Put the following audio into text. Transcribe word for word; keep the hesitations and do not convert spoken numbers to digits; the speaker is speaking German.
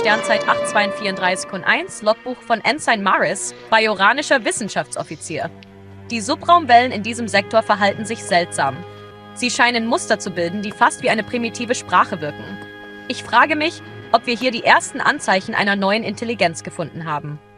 Sternzeit acht zwei vier drei eins, Logbuch von Ensign Maris, bajoranischer Wissenschaftsoffizier. Die Subraumwellen in diesem Sektor verhalten sich seltsam. Sie scheinen Muster zu bilden, die fast wie eine primitive Sprache wirken. Ich frage mich, ob wir hier die ersten Anzeichen einer neuen Intelligenz gefunden haben.